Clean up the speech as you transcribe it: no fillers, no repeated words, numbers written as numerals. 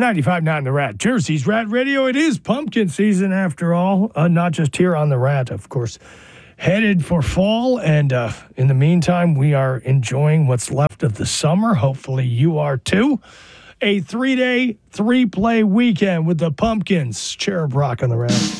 95.9 The Rat, Jersey's Rat Radio. It is pumpkin season after all, not just here on The Rat, of course. Headed for fall, and in the meantime, we are enjoying what's left of the summer. Hopefully you are too. A 3-day, 3-play weekend with the Pumpkins. Cherub Rock on The Rat.